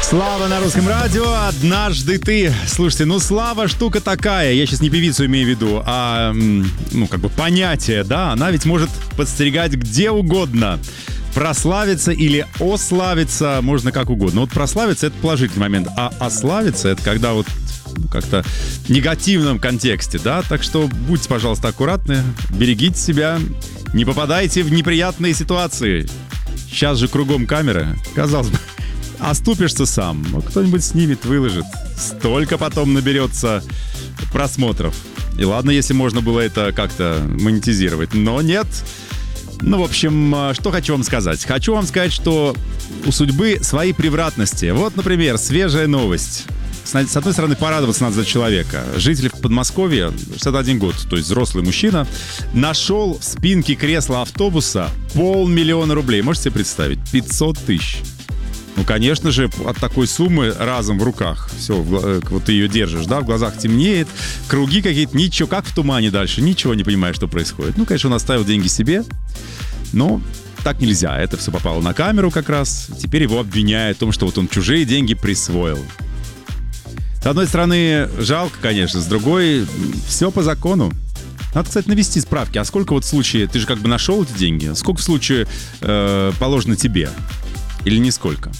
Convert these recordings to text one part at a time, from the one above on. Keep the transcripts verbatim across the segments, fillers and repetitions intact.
Слава на русском радио. Однажды ты. Слушайте, ну слава штука такая. Я сейчас не певицу имею в виду, а ну как бы понятие, да. Она ведь может подстерегать где угодно. Прославиться или ославиться можно как угодно. Вот прославиться — это положительный момент, а ославиться — это когда вот ну, как-то в негативном контексте, да. Так что будьте, пожалуйста, аккуратны, берегите себя, не попадайте в неприятные ситуации. Сейчас же кругом камеры, казалось бы. Оступишься сам, но кто-нибудь снимет, выложит. Столько потом наберется просмотров. И ладно, если можно было это как-то монетизировать, но нет. Ну, в общем, что хочу вам сказать. Хочу вам сказать, что у судьбы свои превратности. Вот, например, свежая новость. С одной стороны, порадоваться надо за человека. Житель в Подмосковье, шестьдесят один год, то есть взрослый мужчина, нашел в спинке кресла автобуса полмиллиона рублей. Можете себе представить? пятьсот тысяч. Ну, конечно же, от такой суммы разом в руках. Все, вот ты ее держишь, да, в глазах темнеет, круги какие-то, ничего, как в тумане дальше, ничего не понимаешь, что происходит. Ну, конечно, он оставил деньги себе, но так нельзя. Это все попало на камеру как раз. Теперь его обвиняют в том, что вот он чужие деньги присвоил. С одной стороны, жалко, конечно, с другой, все по закону. Надо, кстати, навести справки. А сколько вот в случае, ты же как бы нашел эти деньги, сколько в случае э, положено тебе? Или нисколько?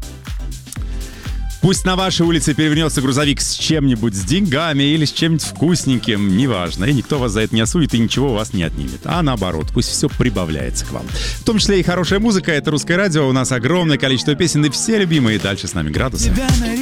Пусть на вашей улице перевернется грузовик с чем-нибудь, с деньгами или с чем-нибудь вкусненьким, неважно. И никто вас за это не осудит и ничего у вас не отнимет. А наоборот, пусть все прибавляется к вам. В том числе и хорошая музыка. Это Русское радио. У нас огромное количество песен и все любимые. Дальше с нами градусы.